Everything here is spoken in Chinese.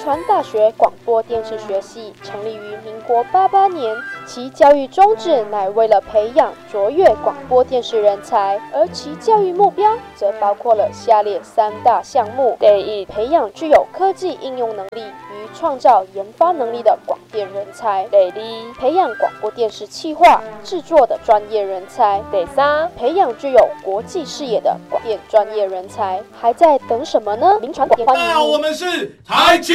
传大学广播电视学系成立于民国88年，其教育宗旨乃为了培养卓越广播电视人才，而其教育目标则包括了下列3大项目：第一，培养具有科技应用能力与创造研发能力的广电人才；第二，培养广播电视企划制作的专业人才；第三，培养具有国际视野的广电专业人才。还在等什么呢？民传广电欢迎你。 我们是台青